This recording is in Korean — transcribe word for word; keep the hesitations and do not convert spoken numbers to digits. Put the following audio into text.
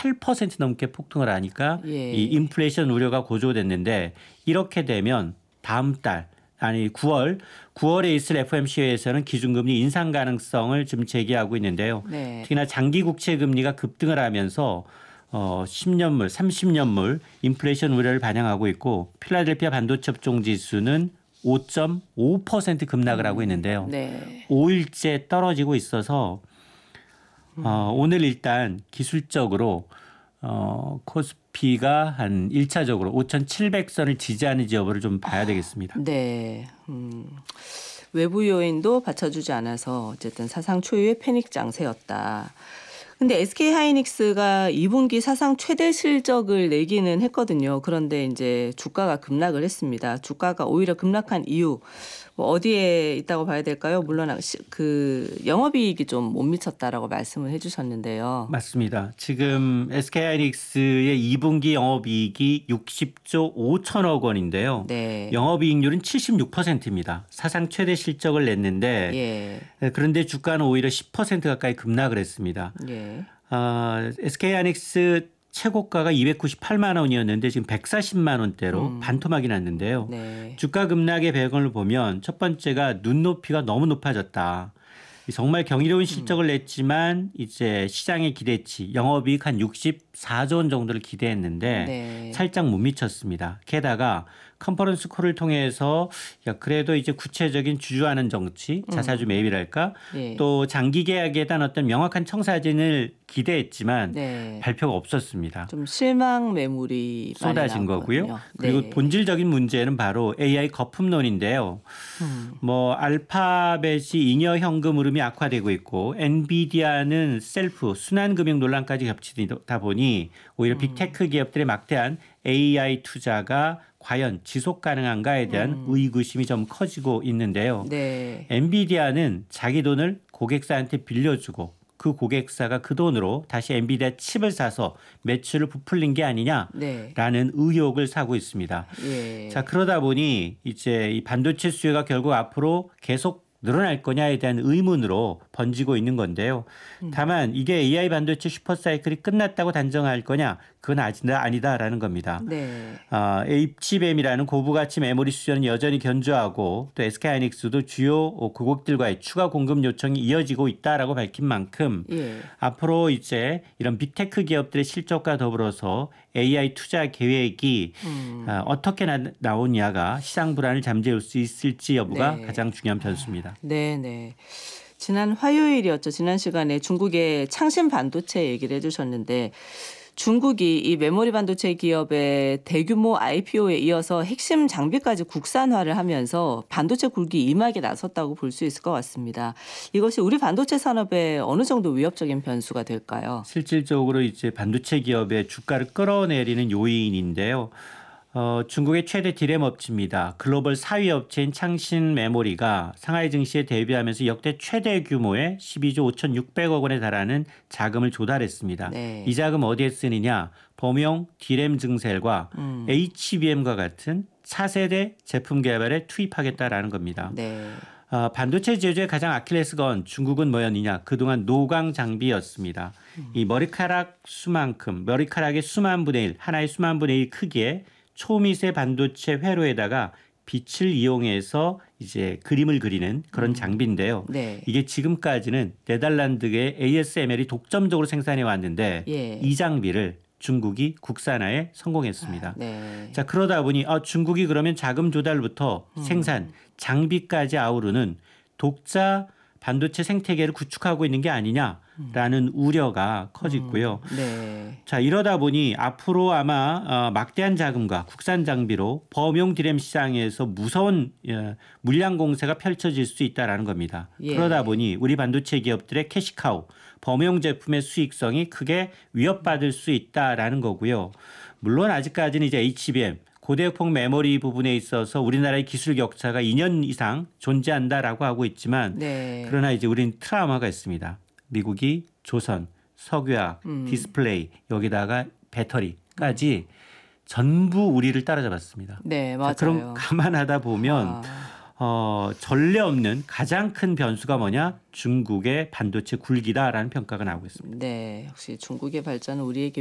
팔 퍼센트 넘게 폭등을 하니까 예. 이 인플레이션 우려가 고조됐는데 이렇게 되면 다음 달 아니 구월 구월에 있을 에프오엠씨에서는 기준금리 인상 가능성을 지금 제기하고 있는데요. 네. 특히나 장기 국채 금리가 급등을 하면서 어, 십 년물, 삼십 년물 인플레이션 우려를 반영하고 있고 필라델피아 반도체 업종 지수는 오 점 오 퍼센트 급락을 음. 하고 있는데요. 네. 오 일째 떨어지고 있어서 어, 오늘 일단 기술적으로 어, 코스피가 한 일 차적으로 오천칠백 선을 지지하는지 여부를 좀 봐야 되겠습니다. 네. 음, 외부 요인도 받쳐주지 않아서 어쨌든 사상 초유의 패닉 장세였다. 근데 에스케이하이닉스가 이 분기 사상 최대 실적을 내기는 했거든요. 그런데 이제 주가가 급락을 했습니다. 주가가 오히려 급락한 이유 뭐 어디에 있다고 봐야 될까요? 물론 그 영업이익이 좀 못 미쳤다라고 말씀을 해주셨는데요. 맞습니다. 지금 에스케이하이닉스의 이 분기 영업이익이 육십조 오천억 원인데요. 네. 영업이익률은 칠십육 퍼센트입니다. 사상 최대 실적을 냈는데 예. 그런데 주가는 오히려 십 퍼센트 가까이 급락을 했습니다. 예. 어, 에스케이하이닉스 최고가가 이백구십팔만 원이었는데 지금 백사십만 원대로 음. 반토막이 났는데요. 네. 주가 급락의 배경을 보면 첫 번째가 눈높이가 너무 높아졌다. 정말 경이로운 실적을 냈지만 이제 시장의 기대치 영업이익 한 육십사조 원 정도를 기대했는데 네. 살짝 못 미쳤습니다. 게다가 컨퍼런스 콜을 통해서 야 그래도 이제 구체적인 주주하는 정치, 자사주 매입이랄까 예. 또 장기 계약에 대한 어떤 명확한 청사진을 기대했지만 네. 발표가 없었습니다. 좀 실망 매물이 쏟아진 거고요. 네. 그리고 본질적인 문제는 바로 에이아이 거품론인데요. 음. 뭐 알파벳이 잉여 현금 흐름이 악화되고 있고 엔비디아는 셀프 순환금융 논란까지 겹치다 보니 오히려 빅테크 기업들의 막대한 에이아이 투자가 과연 지속 가능한가에 대한 음. 의구심이 좀 커지고 있는데요. 네. 엔비디아는 자기 돈을 고객사한테 빌려주고 그 고객사가 그 돈으로 다시 엔비디아 칩을 사서 매출을 부풀린 게 아니냐라는 네. 의혹을 사고 있습니다. 예. 자, 그러다 보니 이제 이 반도체 수요가 결국 앞으로 계속 늘어날 거냐에 대한 의문으로 번지고 있는 건데요. 다만 이게 에이아이 반도체 슈퍼사이클이 끝났다고 단정할 거냐? 그건 아니다, 아니다라는 겁니다. 네. 아, 에이치비엠이라는 고부가치 메모리 수요는 여전히 견조하고 또 에스케이하이닉스도 주요 고객들과의 추가 공급 요청이 이어지고 있다라고 밝힌 만큼 예. 앞으로 이제 이런 빅테크 기업들의 실적과 더불어서 에이아이 투자 계획이 음. 어, 어떻게 나, 나오냐가 시장 불안을 잠재울 수 있을지 여부가 네. 가장 중요한 변수입니다. 네, 네. 지난 화요일이었죠. 지난 시간에 중국의 창신 반도체 얘기를 해주셨는데 중국이 이 메모리 반도체 기업의 대규모 아이피오에 이어서 핵심 장비까지 국산화를 하면서 반도체 굴기 임하게 나섰다고 볼 수 있을 것 같습니다. 이것이 우리 반도체 산업에 어느 정도 위협적인 변수가 될까요? 실질적으로 이제 반도체 기업의 주가를 끌어내리는 요인인데요. 어, 중국의 최대 디램 업체입니다. 글로벌 사 위 업체인 창신 메모리가 상하이 증시에 데뷔하면서 역대 최대 규모의 십이조 오천육백억 원에 달하는 자금을 조달했습니다. 네. 이 자금 어디에 쓰느냐? 범용 디램 증셀과 음. 에이치비엠과 같은 차세대 제품 개발에 투입하겠다라는 겁니다. 네. 어, 반도체 제조의 가장 아킬레스건 중국은 뭐였느냐? 그동안 노광 장비였습니다. 음. 이 머리카락 수만큼 머리카락의 수만 분의 일, 하나의 수만 분의 일 크기의 초미세 반도체 회로에다가 빛을 이용해서 이제 그림을 그리는 그런 음. 장비인데요. 네. 이게 지금까지는 네덜란드의 에이에스엠엘이 독점적으로 생산해 왔는데 예. 이 장비를 중국이 국산화에 성공했습니다. 아, 네. 자, 그러다 보니 아, 중국이 그러면 자금 조달부터 음. 생산, 장비까지 아우르는 독자 반도체 생태계를 구축하고 있는 게 아니냐라는 음. 우려가 커지고요. 음. 네. 자, 이러다 보니 앞으로 아마 어, 막대한 자금과 국산 장비로 범용 디램 시장에서 무서운 예, 물량 공세가 펼쳐질 수 있다라는 겁니다. 예. 그러다 보니 우리 반도체 기업들의 캐시카우, 범용 제품의 수익성이 크게 위협받을 수 있다라는 거고요. 물론 아직까지는 이제 에이치비엠 고대역폭 메모리 부분에 있어서 우리나라의 기술 격차가 이 년 이상 존재한다라고 하고 있지만 네. 그러나 이제 우리는 트라우마가 있습니다. 미국이 조선, 석유화학, 음. 디스플레이 여기다가 배터리까지 전부 우리를 따라잡았습니다. 네, 맞아요. 자, 그럼 감안하다 보면 아. 어, 전례 없는 가장 큰 변수가 뭐냐? 중국의 반도체 굴기다라는 평가가 나오고 있습니다. 네, 역시 중국의 발전은 우리에게